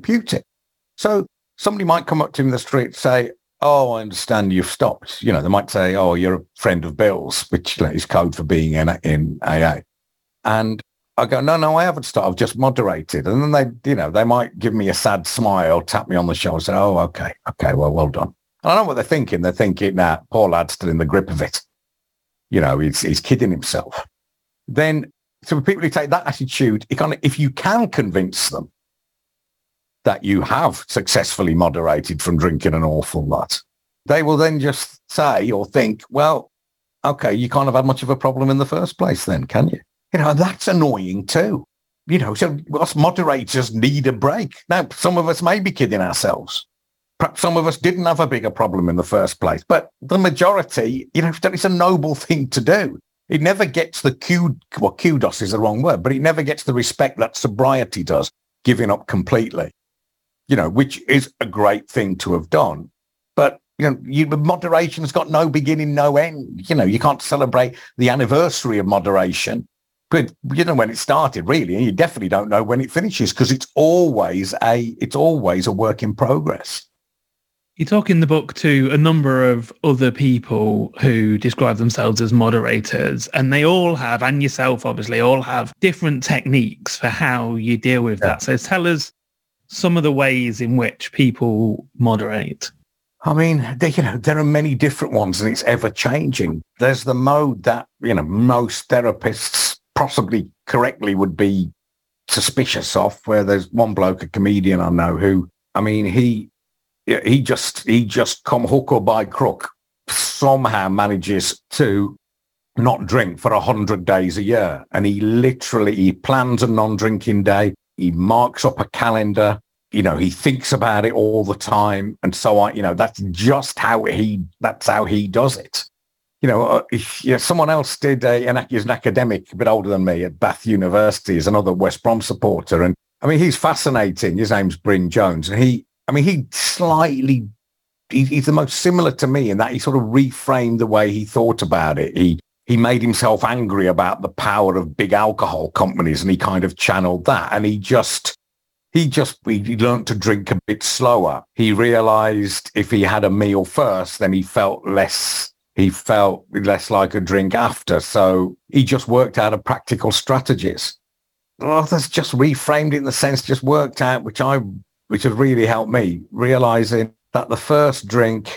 compute it. So somebody might come up to him in the street and say, oh, I understand you've stopped. They might say, oh, you're a friend of Bill's, which is code for being in AA. And I go, no, I haven't stopped. I've just moderated. And then they might give me a sad smile, tap me on the shoulder, say, oh, okay, well done. And I know what they're thinking. They're thinking, nah, poor lad's still in the grip of it. He's kidding himself. Then, so people who take that attitude, if you can convince them that you have successfully moderated from drinking an awful lot, they will then just say or think, well, okay, you can't have had much of a problem in the first place then, can you? That's annoying too. So us moderators need a break. Now, some of us may be kidding ourselves. Perhaps some of us didn't have a bigger problem in the first place, but the majority, it's a noble thing to do. It never gets the kudos is the wrong word, but it never gets the respect that sobriety does, giving up completely, which is a great thing to have done. But, moderation's got no beginning, no end. You can't celebrate the anniversary of moderation, but when it started, really, and you definitely don't know when it finishes because it's always a work in progress. You talk in the book to a number of other people who describe themselves as moderators, and they all have, and yourself obviously, all have different techniques for how you deal with that. So tell us some of the ways in which people moderate. I mean, there are many different ones, and it's ever changing. There's the mode that, most therapists possibly correctly would be suspicious of, where there's one bloke, a comedian I know, who, he just come hook or by crook somehow manages to not drink for 100 days a year. And he plans a non-drinking day. He marks up a calendar. He thinks about it all the time. And so on, that's just how he does it. Someone else did he's an academic, a bit older than me at Bath University, is another West Brom supporter. And he's fascinating. His name's Bryn Jones. And he's the most similar to me in that he sort of reframed the way he thought about it. He made himself angry about the power of big alcohol companies, and he kind of channeled that. And he learned to drink a bit slower. He realized if he had a meal first, then he felt less like a drink after. So he just worked out practical strategies. Well, that's just reframed it in the sense just worked out, which has really helped me, realizing that the first drink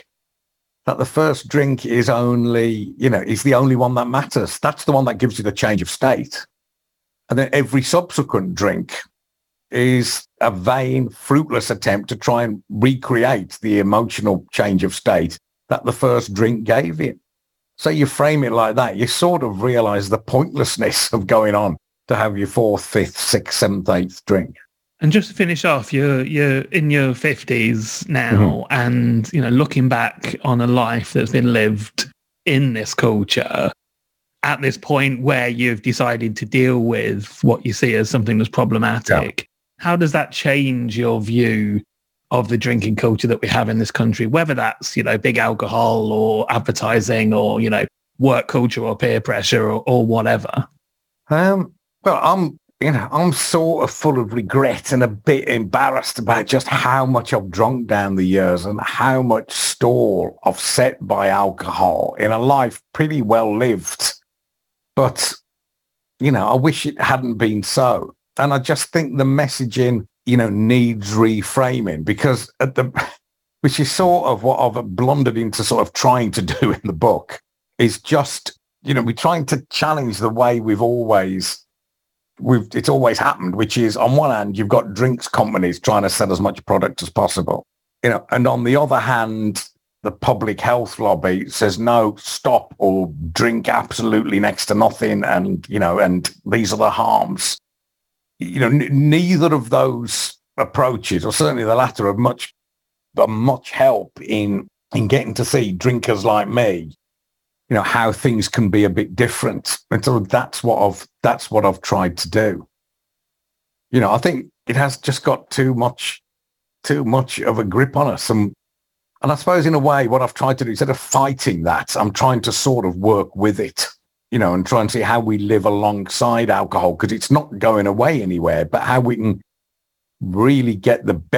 is only, is the only one that matters. That's the one that gives you the change of state. And then every subsequent drink is a vain, fruitless attempt to try and recreate the emotional change of state that the first drink gave you. So you frame it like that, you sort of realize the pointlessness of going on to have your 4th, 5th, 6th, 7th, 8th drink. And just to finish off, you're in your 50s now, and looking back on a life that's been lived in this culture, at this point where you've decided to deal with what you see as something that's problematic, how does that change your view of the drinking culture that we have in this country? Whether that's big alcohol or advertising or work culture or peer pressure or whatever. Well, I'm sort of full of regret and a bit embarrassed about just how much I've drunk down the years and how much stall I've set by alcohol in a life pretty well lived. But, I wish it hadn't been so. And I just think the messaging, needs reframing, because which is sort of what I've blundered into sort of trying to do in the book, is just, we're trying to challenge the way it's always happened, which is on one hand, you've got drinks companies trying to sell as much product as possible, and on the other hand, the public health lobby says, no, stop or drink absolutely next to nothing. And, and these are the harms. Neither of those approaches, or certainly the latter, have much help in getting to see drinkers like me, how things can be a bit different. And so that's what I've tried to do. I think it has just got too much of a grip on us. And I suppose in a way, what I've tried to do, instead of fighting that, I'm trying to sort of work with it, and try and see how we live alongside alcohol, because it's not going away anywhere, but how we can really get the